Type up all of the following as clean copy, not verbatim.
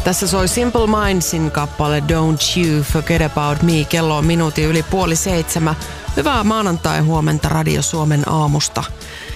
Tässä soi Simple Mindsin kappale Don't You Forget About Me. Kello on minuutin yli 6:30. Hyvää maanantai-huomenta Radio Suomen aamusta.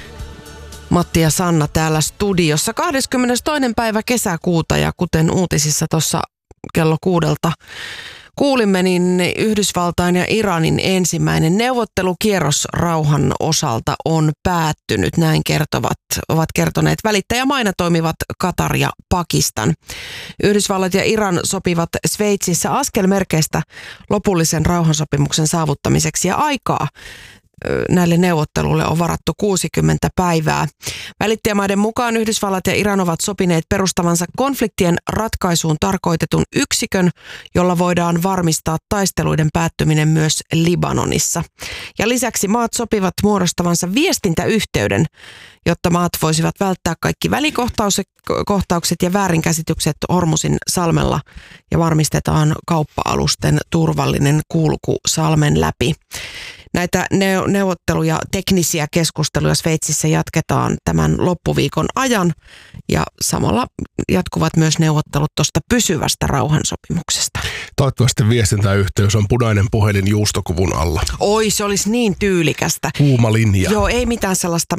Matti ja Sanna täällä studiossa. 22. päivä kesäkuuta ja kuten uutisissa tuossa kello 6 kuulimme, niin Yhdysvaltain ja Iranin ensimmäinen neuvottelukierros rauhan osalta on päättynyt. Näin ovat kertoneet välittäjämaina toimivat Katar ja Pakistan. Yhdysvallat ja Iran sopivat Sveitsissä askelmerkeistä lopullisen rauhansopimuksen saavuttamiseksi ja aikaa näille neuvotteluille on varattu 60 päivää. Välittäjämaiden mukaan Yhdysvallat ja Iran ovat sopineet perustavansa konfliktien ratkaisuun tarkoitetun yksikön, jolla voidaan varmistaa taisteluiden päättyminen myös Libanonissa. Ja lisäksi maat sopivat muodostavansa viestintäyhteyden, jotta maat voisivat välttää kaikki välikohtaukset ja väärinkäsitykset Hormusin salmella ja varmistetaan kauppa-alusten turvallinen kulku salmen läpi. Näitä neuvotteluja, teknisiä keskusteluja Sveitsissä jatketaan tämän loppuviikon ajan ja samalla jatkuvat myös neuvottelut tuosta pysyvästä rauhansopimuksesta. Toivottavasti viestintäyhteys on punainen puhelin juustokuvun alla. Oi, se olisi niin tyylikästä. Kuuma linja. Joo, ei mitään sellaista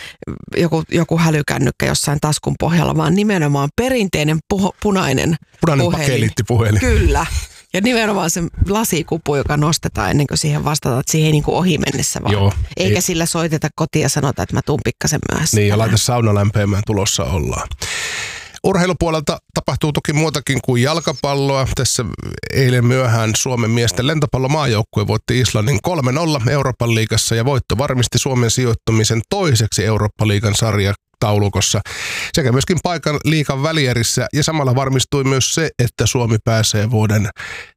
joku hälykännykkä jossain taskun pohjalla, vaan nimenomaan perinteinen punainen pakeliittipuhelin. Kyllä. Ja nimenomaan se lasikupu, joka nostetaan ennen kuin siihen vastataan, että siihen ei niin kuin ohi mennessä vaan. Joo, eikä sillä soiteta kotiin ja sanota, että mä tuun pikkasen myöhässä. Niin, ja laita sauna lämpeämään, tulossa ollaan. Urheilupuolelta tapahtuu toki muutakin kuin jalkapalloa. Tässä eilen myöhään Suomen miesten lentopallomaajoukkue voitti Islannin 3-0 Euroopan liigassa ja voitto varmisti Suomen sijoittumisen toiseksi Eurooppa-liigan sarjataulukossa sekä myöskin paikan liigan välierissä ja samalla varmistui myös se, että Suomi pääsee vuoden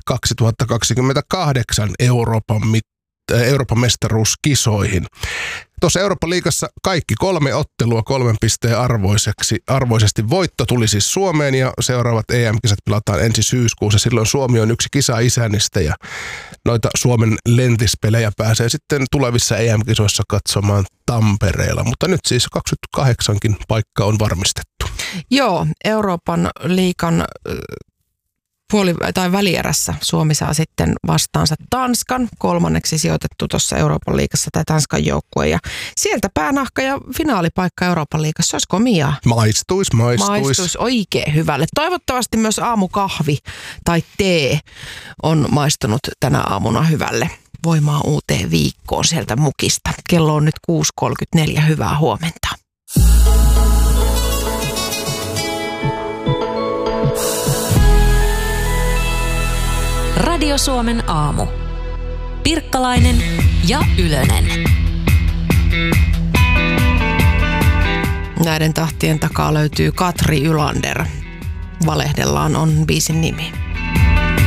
2028 Euroopan mestaruuskisoihin. Tuossa Euroopan liigassa kaikki 3 ottelua 3 pisteen arvoisesti. Voitto tuli siis Suomeen ja seuraavat EM-kisat pelataan ensi syyskuussa. Silloin Suomi on yksi kisa-isännistä ja noita Suomen lentispelejä pääsee sitten tulevissa EM-kisoissa katsomaan Tampereella. Mutta nyt siis 28kin paikka on varmistettu. Joo, Euroopan liigan välierässä Suomi saa sitten vastaansa Tanskan, 3. sijoitettu tuossa Euroopan liigassa tai Tanskan joukkue. Ja sieltä päänahka ja finaalipaikka Euroopan liigassa, olisi komiaa. Maistuisi oikein hyvälle. Toivottavasti myös aamukahvi tai tee on maistunut tänä aamuna hyvälle. Voimaa uuteen viikkoon sieltä mukista. Kello on nyt 6.34. Hyvää huomenta. Radio Suomen aamu. Pirkkalainen ja Ylönen. Näiden tahtien takaa löytyy Katri Ylander. Valehdellaan on biisin nimi.